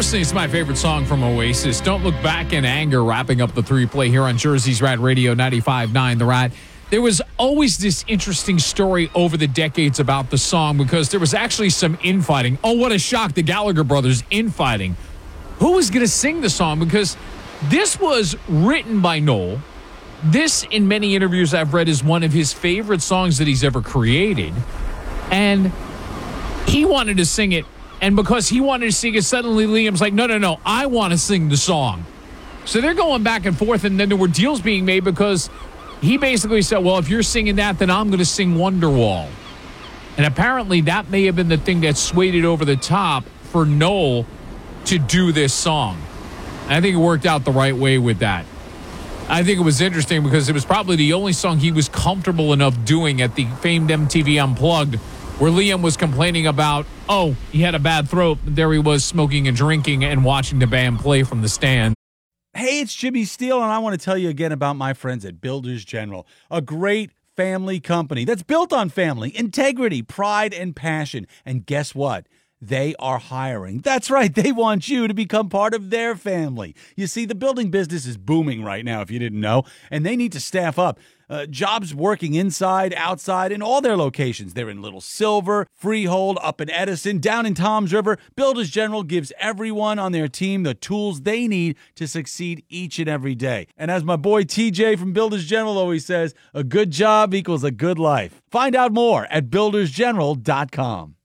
Personally, it's my favorite song from Oasis. Don't Look Back in Anger, wrapping up the three-play here on Jersey's Rat Radio 95.9 The Rat. There was always this interesting story over the decades about the song because there was actually some infighting. Oh, what a shock, the Gallagher brothers infighting. Who was going to sing the song? Because this was written by Noel. This, in many interviews I've read, is one of his favorite songs that he's ever created. And he wanted to sing it. And because he wanted to sing it, suddenly Liam's like, no, I want to sing the song. So they're going back and forth, and then there were deals being made because he basically said, well, if you're singing that, then I'm going to sing Wonderwall. And apparently that may have been the thing that swayed it over the top for Noel to do this song. And I think it worked out the right way with that. I think it was interesting because it was probably the only song he was comfortable enough doing at the famed MTV Unplugged, where Liam was complaining about, oh, he had a bad throat. There he was smoking and drinking and watching the band play from the stand. Hey, it's Jimmy Steele, and I want to tell you again about my friends at Builders General, a great family company that's built on family, integrity, pride, and passion. And guess what? They are hiring. That's right. They want you to become part of their family. You see, the building business is booming right now, if you didn't know, and they need to staff up. Jobs working inside, outside, in all their locations. They're in Little Silver, Freehold, up in Edison, down in Toms River. Builders General gives everyone on their team the tools they need to succeed each and every day. And as my boy TJ from Builders General always says, a good job equals a good life. Find out more at buildersgeneral.com.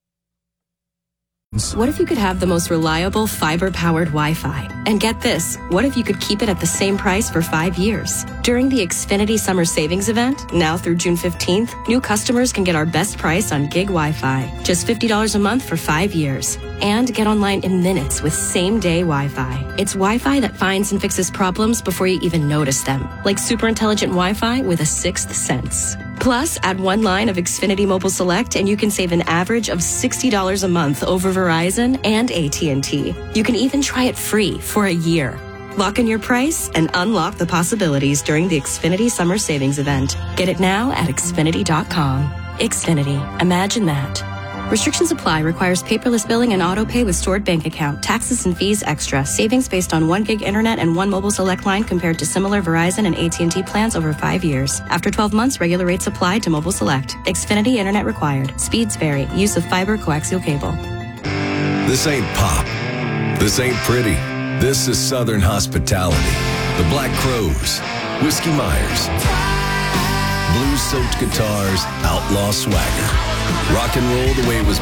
What if you could have the most reliable fiber-powered Wi-Fi? And get this, what if you could keep it at the same price for 5 years? During the Xfinity Summer Savings Event, now through June 15th, new customers can get our best price on gig Wi-Fi. Just $50 a month for 5 years. And get online in minutes with same-day Wi-Fi. It's Wi-Fi that finds and fixes problems before you even notice them. Like super intelligent Wi-Fi with a sixth sense. Plus, add one line of Xfinity Mobile Select and you can save an average of $60 a month over Verizon and AT&T. You can even try it free for a year. Lock in your price and unlock the possibilities during the Xfinity Summer Savings Event. Get it now at Xfinity.com. Xfinity. Imagine that. Restrictions apply. Requires paperless billing and auto pay with stored bank account. Taxes and fees extra. Savings based on 1 gig internet and 1 mobile select line compared to similar Verizon and AT&T plans over 5 years. After 12 months, regular rates apply to mobile select. Xfinity internet required. Speeds vary. Use of fiber coaxial cable. This ain't pop. This ain't pretty. This is Southern hospitality. The Black Crowes, Whiskey Myers, blues-soaked guitars, outlaw swagger, rock and roll the way it was